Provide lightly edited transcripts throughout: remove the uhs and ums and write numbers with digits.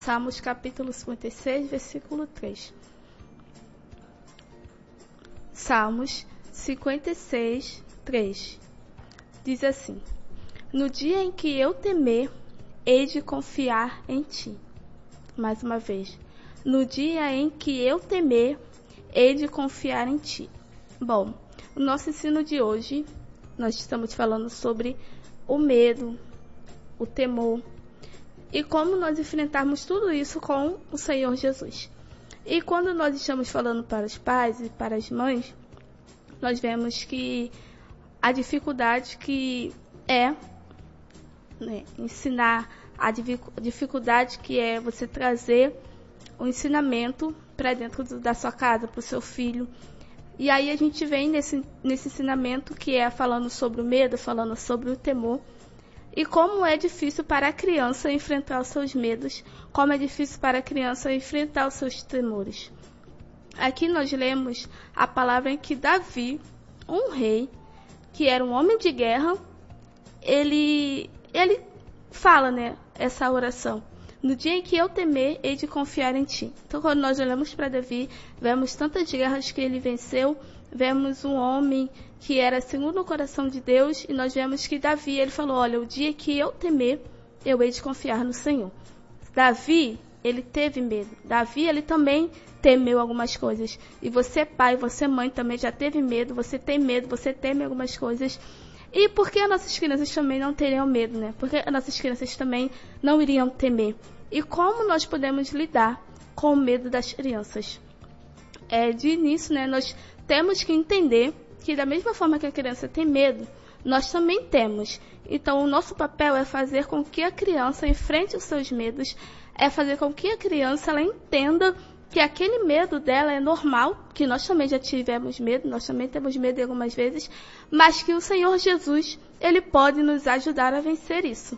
Salmos capítulo 56, versículo 3. Salmos 56, 3. Diz assim: No dia em que eu temer, hei de confiar em ti. Mais uma vez. No dia em que eu temer, hei de confiar em ti. Bom, o nosso ensino de hoje, nós estamos falando sobre o medo, o temor, e como nós enfrentarmos tudo isso com o Senhor Jesus. E quando nós estamos falando para os pais e para as mães, nós vemos que a dificuldade que é ensinar, a dificuldade que é você trazer o ensinamento para dentro da sua casa, para o seu filho. E aí a gente vem nesse ensinamento que é falando sobre o medo, falando sobre o temor. E como é difícil para a criança enfrentar os seus medos, como é difícil para a criança enfrentar os seus temores. Aqui nós lemos a palavra em que Davi, um rei, que era um homem de guerra, ele fala, essa oração. No dia em que eu temer, hei de confiar em ti. Então, quando nós olhamos para Davi, vemos tantas guerras que ele venceu, vemos um homem que era segundo o coração de Deus, e nós vemos que Davi, ele falou, olha, o dia que eu temer, eu hei de confiar no Senhor. Davi, ele teve medo. Davi, ele também temeu algumas coisas. E você, pai, você, mãe, também já teve medo, você tem medo, você teme algumas coisas. E por que as nossas crianças também não teriam medo, Por que as nossas crianças também não iriam temer? E como nós podemos lidar com o medo das crianças? De início, nós temos que entender que da mesma forma que a criança tem medo, nós também temos. Então, o nosso papel é fazer com que a criança enfrente os seus medos, é fazer com que a criança ela entenda que aquele medo dela é normal, que nós também já tivemos medo, nós também temos medo algumas vezes, mas que o Senhor Jesus, ele pode nos ajudar a vencer isso.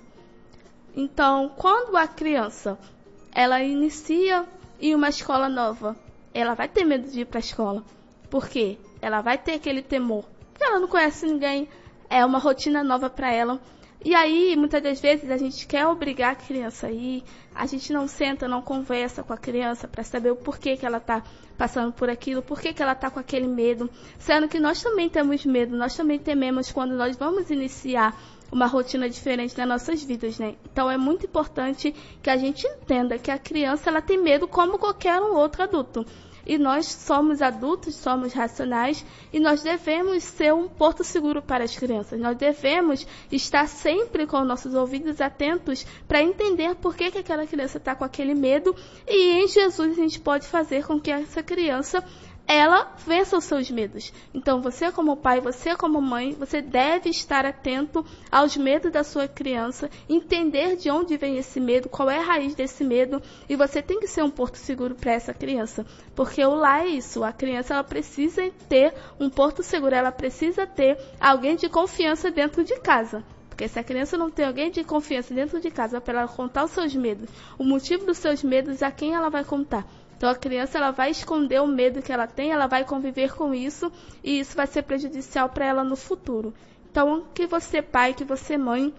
Então, quando a criança, ela inicia em uma escola nova, ela vai ter medo de ir para a escola. Por quê? Ela vai ter aquele temor, porque ela não conhece ninguém, é uma rotina nova para ela. E aí, muitas das vezes, a gente quer obrigar a criança a ir, a gente não senta, não conversa com a criança para saber o porquê que ela está passando por aquilo, porquê que ela está com aquele medo, sendo que nós também temos medo, nós também tememos quando nós vamos iniciar uma rotina diferente nas nossas vidas, Então, é muito importante que a gente entenda que a criança ela tem medo como qualquer um outro adulto. E nós somos adultos, somos racionais, e nós devemos ser um porto seguro para as crianças. Nós devemos estar sempre com nossos ouvidos atentos para entender por que aquela criança está com aquele medo. E em Jesus a gente pode fazer com que essa criança ela vença os seus medos. Então, você como pai, você como mãe, você deve estar atento aos medos da sua criança, entender de onde vem esse medo, qual é a raiz desse medo, e você tem que ser um porto seguro para essa criança, porque o lar é isso, a criança ela precisa ter um porto seguro, ela precisa ter alguém de confiança dentro de casa. Porque se a criança não tem alguém de confiança dentro de casa para ela contar os seus medos, o motivo dos seus medos, a quem ela vai contar? Então, a criança ela vai esconder o medo que ela tem, ela vai conviver com isso, e isso vai ser prejudicial para ela no futuro. Então, que você, pai, que você, mãe,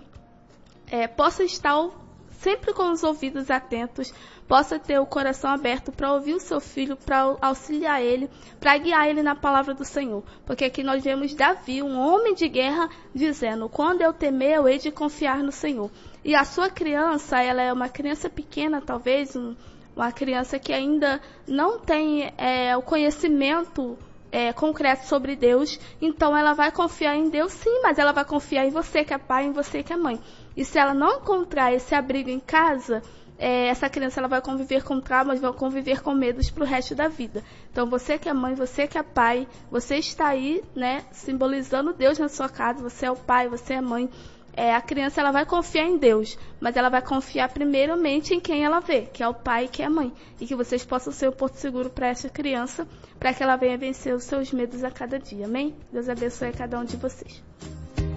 possa estar sempre com os ouvidos atentos, possa ter o coração aberto para ouvir o seu filho, para auxiliar ele, para guiar ele na palavra do Senhor. Porque aqui nós vemos Davi, um homem de guerra, dizendo, quando eu temer, eu hei de confiar no Senhor. E a sua criança, ela é uma criança pequena, talvez, uma criança que ainda não tem o conhecimento concreto sobre Deus, então ela vai confiar em Deus sim, mas ela vai confiar em você que é pai, em você que é mãe. E se ela não encontrar esse abrigo em casa, essa criança ela vai conviver com traumas, vai conviver com medos para o resto da vida. Então você que é mãe, você que é pai, você está aí, simbolizando Deus na sua casa, você é o pai, você é a mãe. A criança ela vai confiar em Deus, mas ela vai confiar primeiramente em quem ela vê, que é o pai e que é a mãe. E que vocês possam ser o porto seguro para essa criança, para que ela venha vencer os seus medos a cada dia. Amém? Deus abençoe a cada um de vocês.